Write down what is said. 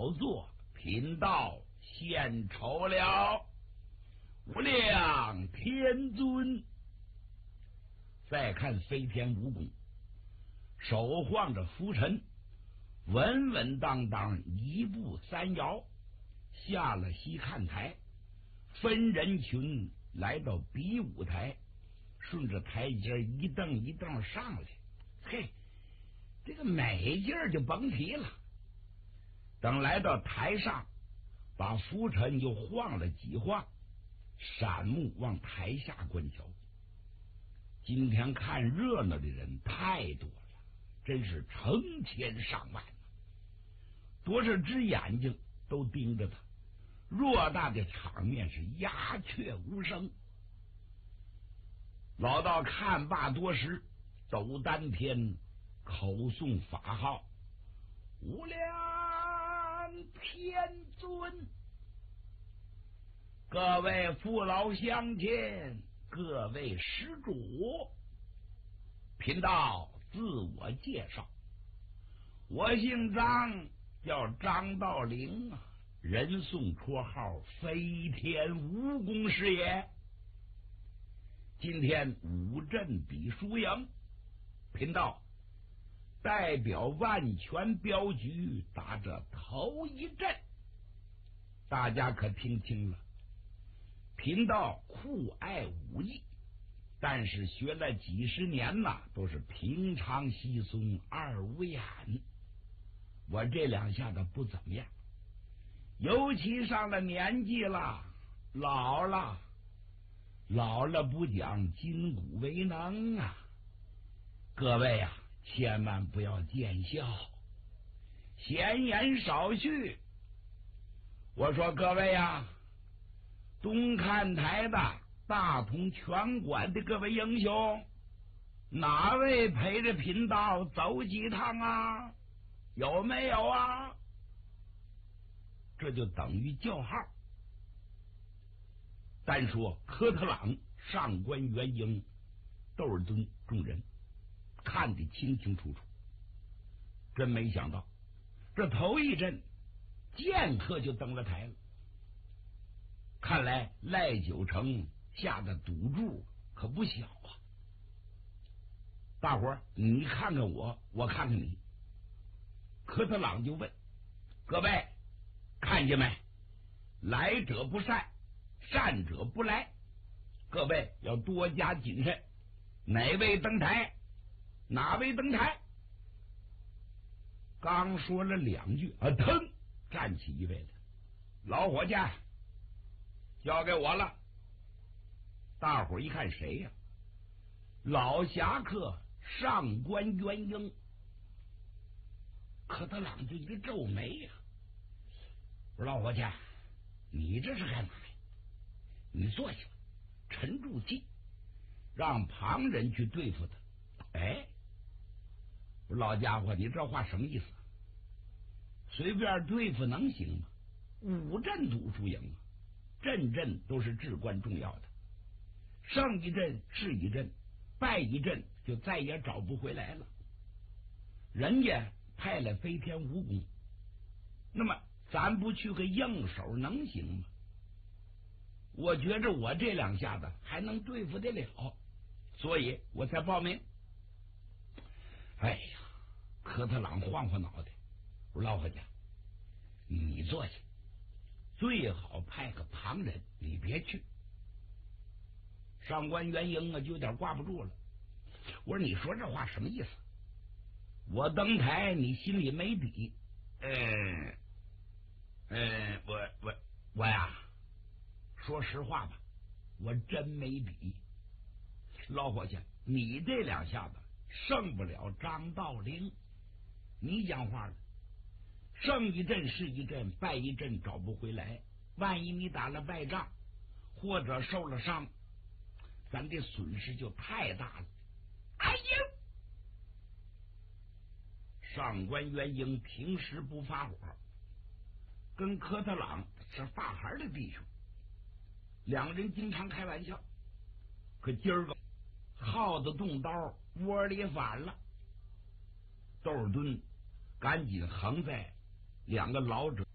宝座，贫道献丑了，无量天尊。再看飞天蜈蚣，手晃着拂尘，稳稳当当一步三摇，下了西看台，分人群来到比武台，顺着台阶一蹬一蹬上来，嘿，这个美劲儿就甭提了。等来到台上，把拂尘又晃了几晃，闪目往台下观瞧。今天看热闹的人太多了，真是成千上万，多少只眼睛都盯着他，偌大的场面是鸦雀无声。老道看罢多时，抖丹田，口诵法号：无量天尊。各位父老乡亲，各位施主，贫道自我介绍，我姓张，叫张道陵啊，人送绰号飞天蜈蚣师爷。今天五阵比输赢，贫道代表万全镖局打这头一阵，大家可听清了。贫道酷爱武艺，但是学了几十年呐，都是平常稀松二五眼。我这两下子不怎么样，尤其上了年纪了，老了不讲筋骨为能啊！各位啊，千万不要见笑，闲言少叙。我说各位啊，东看台的大同拳馆的各位英雄，哪位陪着贫道走几趟啊？有没有啊？这就等于叫号。单说科特朗、上官元英、窦尔敦众人看得清清楚楚，真没想到这头一阵剑客就登了台了。看来赖九成下的赌注可不小啊！大伙儿你看看我，我看看你。科特朗就问各位，看见没？来者不善，善者不来，各位要多加谨慎。哪位登台？哪位登台？刚说了两句啊，腾站起一位来，老伙计，交给我了。大伙儿一看谁呀？老侠客上官元英。科特朗就一皱眉呀，我说老伙计，你这是干嘛呀？你坐下，沉住气，让旁人去对付他。哎，我说老家伙，你这话什么意思？随便对付能行吗？五阵赌输赢啊，阵阵都是至关重要的，胜一阵是一阵，败一阵就再也找不回来了。人家派来飞天蜈蚣，那么咱不去个硬手能行吗？我觉着我这两下子还能对付得了，所以我才报名。哎呀，科特朗晃晃脑袋，我说老伙计，你坐下，最好派个旁人，你别去。上官元英啊，就有点挂不住了。我说你说这话什么意思？我登台，你心里没底。我呀，说实话吧，我真没底。老伙计，你这两下子胜不了张道陵，你讲话了，胜一阵是一阵，败一阵找不回来。万一你打了败仗，或者受了伤，咱这损失就太大了。哎呀！上官元英平时不发火，跟科特朗是发孩的弟兄，两人经常开玩笑。可今儿个耗子动刀，窝里反了。窦尔敦赶紧横在两个老者